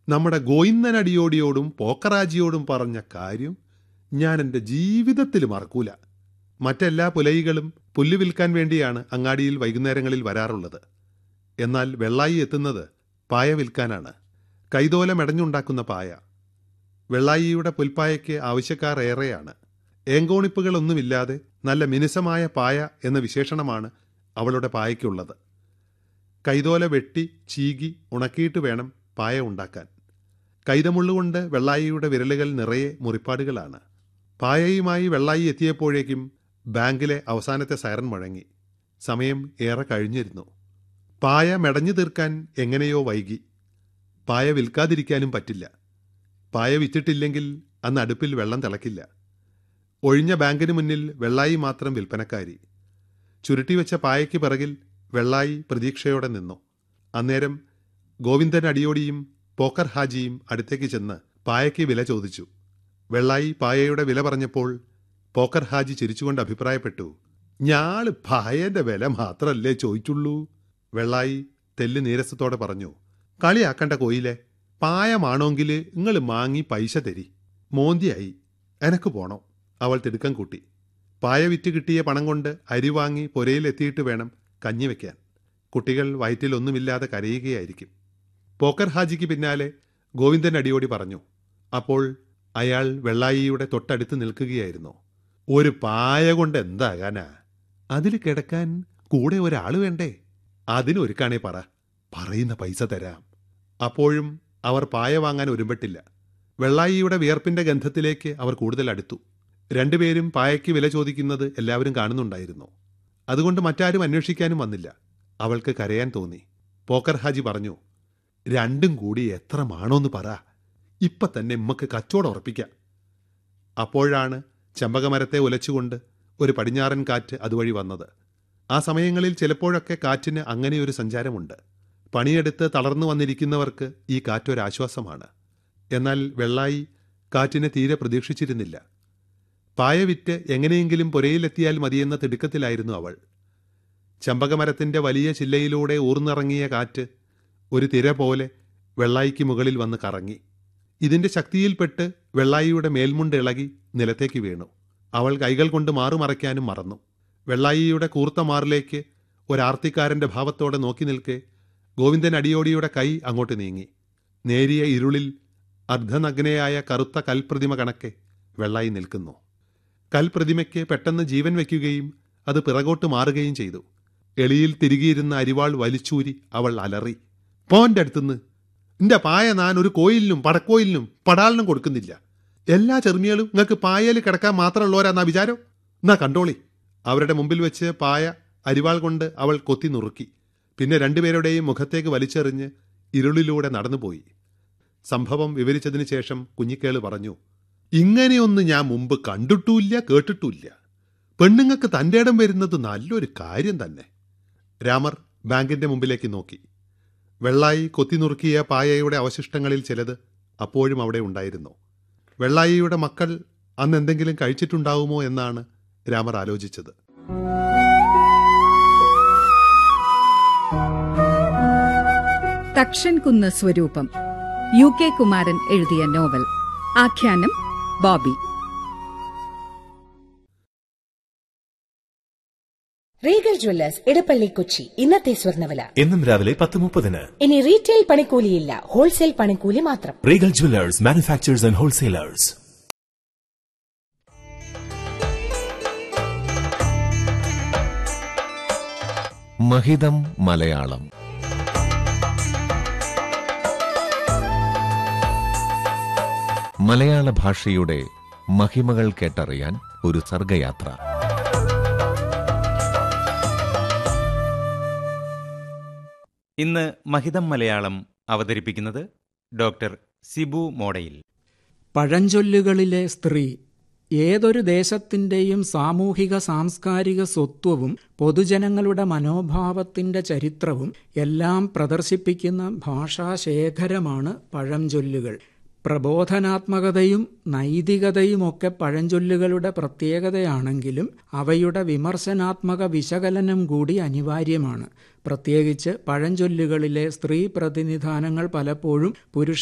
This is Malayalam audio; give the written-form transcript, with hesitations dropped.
നമ്മുടെ ഗോവിന്ദനടിയോടിയോടും പോക്കറാജിയോടും പറഞ്ഞ കാര്യം ഞാൻ എൻ്റെ ജീവിതത്തിൽ മറക്കൂല. മറ്റെല്ലാ പുലയികളും പുല്ല് വിൽക്കാൻ വേണ്ടിയാണ് അങ്ങാടിയിൽ വൈകുന്നേരങ്ങളിൽ വരാറുള്ളത്. എന്നാൽ വെള്ളായി എത്തുന്നത് പായ വിൽക്കാനാണ്. കൈതോല മെടഞ്ഞുണ്ടാക്കുന്ന പായ. വെള്ളായിയുടെ പുൽപ്പായയ്ക്ക് ആവശ്യക്കാർ ഏറെയാണ്. ഏങ്കോണിപ്പുകളൊന്നുമില്ലാതെ നല്ല മിനുസമായ പായ എന്ന വിശേഷണമാണ് അവളുടെ പായയ്ക്കുള്ളത്. കൈതോല വെട്ടി ചീകി ഉണക്കിയിട്ട് വേണം പായ ഉണ്ടാക്കാൻ. കൈതമുള്ളുകൊണ്ട് വെള്ളായിയുടെ വിരലുകൾ നിറയെ മുറിപ്പാടുകളാണ്. പായയുമായി വെള്ളായി എത്തിയപ്പോഴേക്കും ബാങ്കിലെ അവസാനത്തെ സൈറൻ മുഴങ്ങി. സമയം ഏറെ കഴിഞ്ഞിരുന്നു. പായ മെടഞ്ഞു തീർക്കാൻ എങ്ങനെയോ വൈകി. പായ വിൽക്കാതിരിക്കാനും പറ്റില്ല. പായ വിറ്റിട്ടില്ലെങ്കിൽ അന്ന് അടുപ്പിൽ വെള്ളം തിളക്കില്ല. ഒഴിഞ്ഞ ബാങ്കിന് മുന്നിൽ വെള്ളായി മാത്രം വിൽപ്പനക്കാരി. ചുരുട്ടിവെച്ച പായയ്ക്ക് പിറകിൽ വെള്ളായി പ്രതീക്ഷയോടെ നിന്നു. അന്നേരം ഗോവിന്ദൻ അടിയോടിയും പോക്കർ ഹാജിയും അടുത്തേക്ക് ചെന്ന് പായയ്ക്ക് വില ചോദിച്ചു. വെള്ളായി പായയുടെ വില പറഞ്ഞപ്പോൾ പോക്കർ ഹാജി ചിരിച്ചുകൊണ്ട് അഭിപ്രായപ്പെട്ടു, ഞാള് പായന്റെ വില മാത്രല്ലേ ചോദിച്ചുള്ളൂ. വെള്ളായി തെല്ല് നീരസത്തോടെ പറഞ്ഞു, കളിയാക്കണ്ട കോയിലെ, പായമാണോങ്കിൽ നിങ്ങൾ മാങ്ങി പൈസ തരി. മോന്തിയായി, എനക്ക് പോണോ. അവൾ തിടുക്കം കൂട്ടി. പായ വിറ്റ് കിട്ടിയ പണം കൊണ്ട് അരി വാങ്ങി പുരയിലെത്തിയിട്ട് വേണം കഞ്ഞി വയ്ക്കാൻ. കുട്ടികൾ വയറ്റിലൊന്നുമില്ലാതെ കരയുകയായിരിക്കും. പോക്കർ ഹാജിക്ക് പിന്നാലെ ഗോവിന്ദൻ അടിയോടി പറഞ്ഞു. അപ്പോൾ അയാൾ വെള്ളായിയുടെ തൊട്ടടുത്ത് നിൽക്കുകയായിരുന്നു. ഒരു പായ കൊണ്ട് എന്താകാനാ? അതിൽ കിടക്കാൻ കൂടെ ഒരാൾ വേണ്ടേ? അതിനൊരുക്കാണേ പറ, പറയുന്ന പൈസ തരാം. അപ്പോഴും അവർ പായ വാങ്ങാൻ ഒരുമ്പെട്ടില്ല. വെള്ളായിയുടെ വിയർപ്പിന്റെ ഗന്ധത്തിലേക്ക് അവർ കൂടുതൽ അടുത്തു. രണ്ടുപേരും പായയ്ക്ക് വില ചോദിക്കുന്നത് എല്ലാവരും കാണുന്നുണ്ടായിരുന്നു. അതുകൊണ്ട് മറ്റാരും അന്വേഷിക്കാനും വന്നില്ല. അവൾക്ക് കരയാൻ തോന്നി. പോക്കർ ഹാജി പറഞ്ഞു, രണ്ടും കൂടി എത്ര മാണോന്ന് പറ, ഇപ്പം തന്നെ ഉമ്മക്ക് കച്ചവടം ഉറപ്പിക്കാം. അപ്പോഴാണ് ചെമ്പകമരത്തെ ഉലച്ചുകൊണ്ട് ഒരു പടിഞ്ഞാറൻ കാറ്റ് അതുവഴി വന്നത്. ആ സമയങ്ങളിൽ ചിലപ്പോഴൊക്കെ കാറ്റിന് അങ്ങനെയൊരു സഞ്ചാരമുണ്ട്. പണിയെടുത്ത് തളർന്നു വന്നിരിക്കുന്നവർക്ക് ഈ കാറ്റൊരാശ്വാസമാണ്. എന്നാൽ വെള്ളായി കാറ്റിനെ തീരെ പ്രതീക്ഷിച്ചിരുന്നില്ല. പായ വിറ്റ് എങ്ങനെയെങ്കിലും പുരയിലെത്തിയാൽ മതിയെന്ന തിടുക്കത്തിലായിരുന്നു അവൾ. ചെമ്പകമരത്തിൻ്റെ വലിയ ചില്ലയിലൂടെ ഊർന്നിറങ്ങിയ കാറ്റ് ഒരു തിര പോലെ വെള്ളായിക്ക് മുകളിൽ വന്ന് കറങ്ങി. ഇതിൻ്റെ ശക്തിയിൽപ്പെട്ട് വെള്ളായിയുടെ മേൽമുണ്ട് ഇളകി നിലത്തേക്ക് വീണു. അവൾ കൈകൾ കൊണ്ട് മാറുമറയ്ക്കാനും മറന്നു. വെള്ളായിയുടെ കൂർത്ത മാറിലേക്ക് ഒരാർത്തിക്കാരൻ്റെ ഭാവത്തോടെ നോക്കി നിൽക്കെ ഗോവിന്ദൻ അടിയോടിയുടെ കൈ അങ്ങോട്ട് നീങ്ങി. നേരിയ ഇരുളിൽ അർദ്ധനഗ്നയായ കറുത്ത കൽപ്രതിമ കണക്കെ വെള്ളായി നിൽക്കുന്നു. കൽപ്രതിമയ്ക്ക് പെട്ടെന്ന് ജീവൻ വയ്ക്കുകയും അത് പിറകോട്ട് മാറുകയും ചെയ്തു. എളിയിൽ തിരികിയിരുന്ന അരിവാൾ വലിച്ചൂരി അവൾ അലറി, പോൻ്റെ അടുത്തുനിന്ന് നിന്റെ പായ ഞാൻ ഒരു കോയിലിനും പടക്കോയിലിനും പടാളിനും കൊടുക്കുന്നില്ല. എല്ലാ ചെറുമികളും നിങ്ങൾക്ക് പായയിൽ കിടക്കാൻ മാത്രമുള്ളവരാന്നാ വിചാരം? എന്നാ കണ്ടോളി. അവരുടെ മുമ്പിൽ വെച്ച് പായ അരിവാൾ കൊണ്ട് അവൾ കൊത്തി നുറുക്കി. പിന്നെ രണ്ടുപേരുടെയും മുഖത്തേക്ക് വലിച്ചെറിഞ്ഞ് ഇരുളിലൂടെ നടന്നുപോയി. സംഭവം വിവരിച്ചതിന് ശേഷം കുഞ്ഞിക്കേള് പറഞ്ഞു, ഇങ്ങനെയൊന്നും ഞാൻ മുമ്പ് കണ്ടിട്ടുമില്ല കേട്ടിട്ടുമില്ല. പെണ്ണുങ്ങൾക്ക് തൻ്റെ ഇടം വരുന്നത് നല്ലൊരു കാര്യം തന്നെ. രാമർ ബാങ്കിന്റെ മുമ്പിലേക്ക് നോക്കി. വെള്ളായി കൊത്തിനുറുക്കിയ പായയുടെ അവശിഷ്ടങ്ങളിൽ ചിലത് അപ്പോഴും അവിടെ ഉണ്ടായിരുന്നു. വെള്ളായിയുടെ മക്കൾ അന്ന് എന്തെങ്കിലും കഴിച്ചിട്ടുണ്ടാവുമോ എന്നാണ് രാമർ ആലോചിച്ചത്. തക്ഷൻകുന്ന് സ്വരൂപം, UK കുമാരൻ എഴുതിയ നോവൽ. ആഖ്യാനം ബോബി. Regal Jewellers Edappally Kochi. ഇന്നത്തെ സ്വർണ്ണവില എന്നും രാവിലെ 10:30. ഇനി റീറ്റെയിൽ പണിക്കൂലിയില്ല, ഹോൾസെയിൽ പണിക്കൂലി മാത്രം. Regal Jewellers, manufacturers and wholesalers. മഹിതം മലയാളം. മലയാള ഭാഷയുടെ മഹിമകൾ കേട്ടറിയാൻ ഒരു സർഗയാത്ര. ഇന്ന് മഹിതം മലയാളം അവതരിപ്പിക്കുന്നത് ഡോക്ടർ സിബു മോഡയിൽ. പഴഞ്ചൊല്ലുകളിലെ സ്ത്രീ ഏതൊരു ദേശത്തിൻ്റെയും സാമൂഹിക സാംസ്കാരിക സ്വത്വവും പൊതുജനങ്ങളുടെ മനോഭാവത്തിൻ്റെ ചരിത്രവും എല്ലാം പ്രദർശിപ്പിക്കുന്ന ഭാഷാശേഖരമാണ് പഴഞ്ചൊല്ലുകൾ. പ്രബോധനാത്മകതയും നൈതികതയുമൊക്കെ പഴഞ്ചൊല്ലുകളുടെ പ്രത്യേകതയാണെങ്കിലും അവയുടെ വിമർശനാത്മക വിശകലനം കൂടി അനിവാര്യമാണ്. പ്രത്യേകിച്ച് പഴഞ്ചൊല്ലുകളിലെ സ്ത്രീ പ്രതിനിധാനങ്ങൾ പലപ്പോഴും പുരുഷ